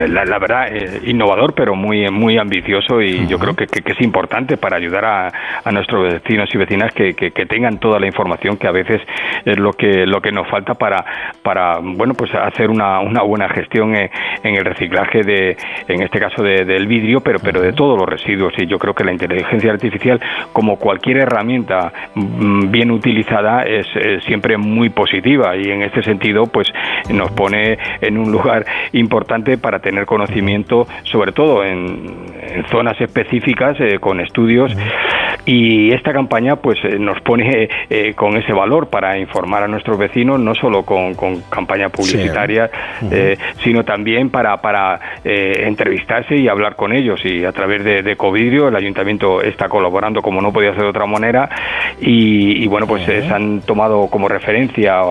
La verdad, innovador, pero muy ambicioso, y yo creo que es importante para ayudar a nuestros vecinos y vecinas que tengan toda la información, que a veces es lo que nos falta para bueno, pues hacer una buena gestión en el reciclaje en este caso del vidrio, pero de todos los residuos. Y yo creo que la inteligencia artificial, como cualquier herramienta bien utilizada, es siempre muy positiva, y en este sentido pues nos pone en un lugar importante para tener conocimiento, sobre todo en zonas específicas, con estudios, y esta campaña pues nos pone con ese valor para informar a nuestros vecinos, no solo con campaña publicitaria, sino también para entrevistarse y hablar con ellos, y a través de Ecovidrio el Ayuntamiento está colaborando como no podía ser de otra manera, y bueno, pues se han tomado como referencia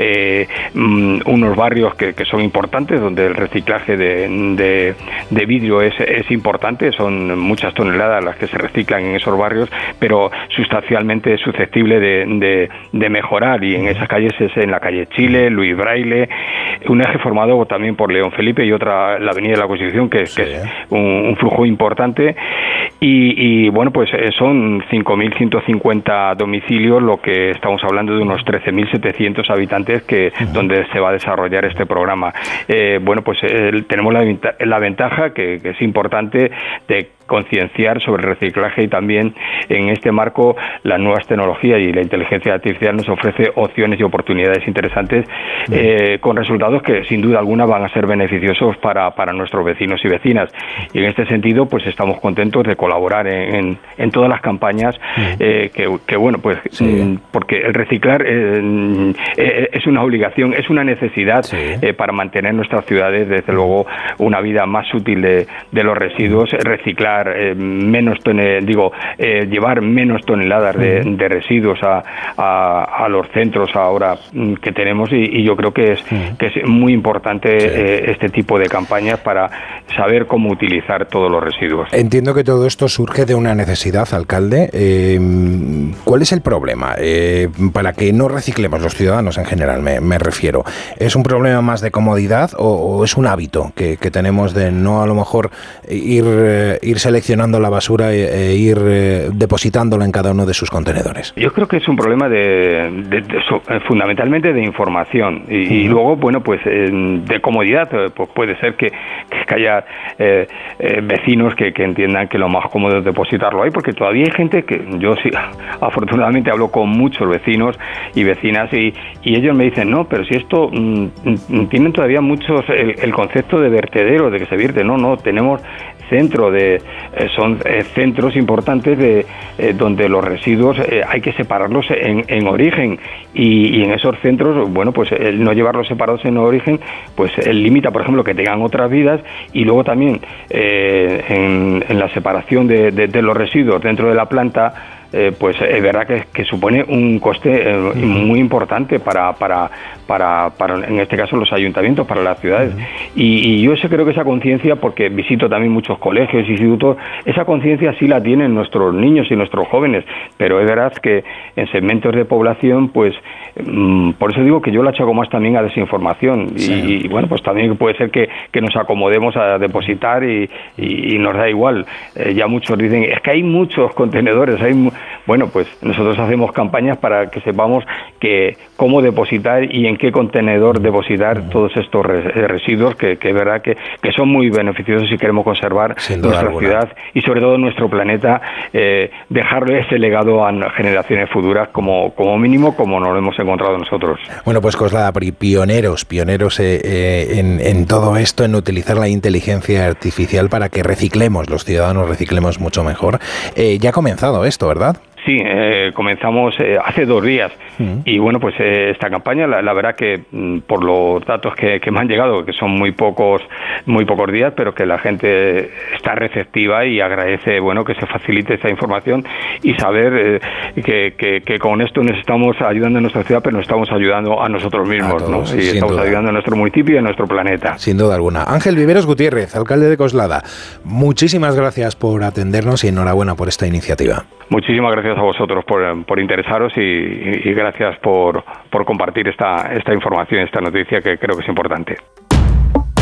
unos barrios que son importantes, donde el reciclaje de vidrio es importante. Son muchas toneladas las que se reciclan en esos barrios, pero sustancialmente susceptible de mejorar, y en esas calles es en la calle Chile, Luis Braille, un eje formado también por León Felipe, y otra la avenida de la Constitución, que es un flujo importante, y bueno, pues son 5.150 domicilios, lo que estamos hablando de unos 13.700 habitantes donde se va a desarrollar este programa. Bueno, pues tenemos la ventaja, que es importante, de concienciar sobre el reciclaje, y también en este marco las nuevas tecnologías y la inteligencia artificial nos ofrece opciones y oportunidades interesantes, con resultados que sin duda alguna van a ser beneficiosos para nuestros vecinos y vecinas, y en este sentido pues estamos contentos de colaborar en todas las campañas, que bueno, pues porque el reciclar es una obligación, es una necesidad para mantener nuestras ciudades, desde luego, una vida más útil de los residuos, reciclar menos llevar menos toneladas de residuos a los centros ahora que tenemos, y yo creo que es muy importante este tipo de campañas para saber cómo utilizar todos los residuos. Entiendo que todo esto surge de una necesidad, alcalde. ¿Cuál es el problema? Para que no reciclemos los ciudadanos en general, me refiero. ¿Es un problema más de comodidad o es un hábito que tenemos de no, a lo mejor, ir seleccionando la basura e ir depositándola en cada uno de sus contenedores? Yo creo que es un problema fundamentalmente de información, y luego, bueno, pues de comodidad. Pues puede ser que haya vecinos que entiendan que lo más cómodo es depositarlo ahí, porque todavía hay gente que yo sí, afortunadamente hablo con muchos vecinos y vecinas, y ellos me dicen, no, pero si esto tienen todavía muchos el concepto de vertedero, de que se vierte. No, tenemos son centros importantes donde los residuos hay que separarlos en origen, y en esos centros, bueno, pues el no llevarlos separados en origen, pues él limita, por ejemplo, que tengan otras vidas, y luego también en la separación de los residuos dentro de la planta, pues es verdad que supone un coste muy importante para en este caso los ayuntamientos, para las ciudades, y yo creo que esa conciencia, porque visito también muchos colegios, institutos, esa conciencia sí la tienen nuestros niños y nuestros jóvenes, pero es verdad que en segmentos de población, pues por eso digo que yo la achaco más también a desinformación, y bueno, pues también puede ser que nos acomodemos a depositar y nos da igual. Ya muchos dicen, es que hay muchos contenedores, bueno, pues nosotros hacemos campañas para que sepamos cómo depositar y en qué contenedor depositar todos estos residuos, que es verdad que son muy beneficiosos si queremos conservar nuestra ciudad y sobre todo nuestro planeta, dejarle ese legado a generaciones futuras como mínimo, como nos lo hemos encontrado nosotros. Bueno, pues Coslada, pioneros en todo esto, en utilizar la inteligencia artificial para que reciclemos, los ciudadanos reciclemos mucho mejor. Ya ha comenzado esto, ¿verdad? Sí, comenzamos hace 2 días y bueno, pues esta campaña, la verdad que por los datos que me han llegado, que son muy pocos días, pero que la gente está receptiva y agradece, bueno, que se facilite esa información y saber que con esto nos estamos ayudando a nuestra ciudad, pero nos estamos ayudando a nosotros mismos, ¿no? Y estamos ayudando a nuestro municipio y a nuestro planeta. Sin duda alguna. Ángel Viveros Gutiérrez, alcalde de Coslada, muchísimas gracias por atendernos y enhorabuena por esta iniciativa. Muchísimas gracias a vosotros por interesaros y gracias por compartir esta información, esta noticia que creo que es importante.